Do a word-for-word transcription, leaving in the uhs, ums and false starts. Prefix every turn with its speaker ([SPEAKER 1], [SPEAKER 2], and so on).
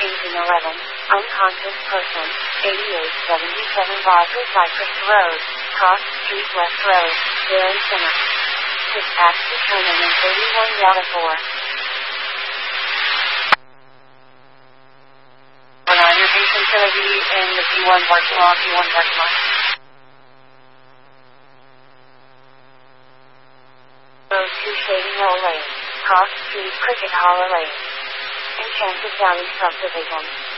[SPEAKER 1] Agent eleven, unconscious person, eighty-eight seventy-seven Vodka Cypress Road, Cross Street West Road, Dairy Center. Dispatch determined in thirty-one Delta four. Your patient's going to be in the P one parking lot, P one parking lot. Road to Shady Knoll Lane, Cross Street, Cricket Hollow Lane. Enchanted Valley Subdivision.